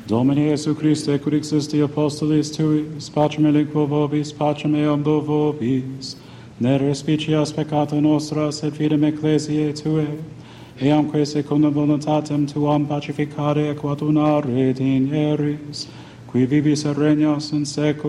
Domine Iesu Christe, quid existi apostolis tuis, pacem eliquo vobis, pacem eam do vobis, ne respicias peccata nostra, sed fidem ecclesiae Tuae, eamque secundum voluntatem Tuam pacificare et coadunare digneris, qui vivis et regnas in saecula